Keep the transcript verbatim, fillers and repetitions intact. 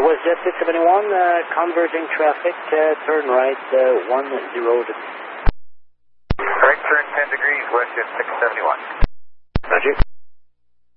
WestJet six seventy-one, uh, converging traffic, uh, turn right, uh, one zero degrees. Right turn ten degrees, WestJet six seventy-one. Roger.